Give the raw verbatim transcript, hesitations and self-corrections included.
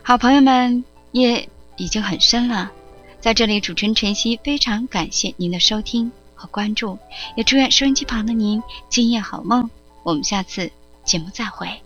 好朋友们，夜已经很深了，在这里主持人晨曦非常感谢您的收听和关注，也祝愿收音机旁的您今夜好梦。我们下次节目再会。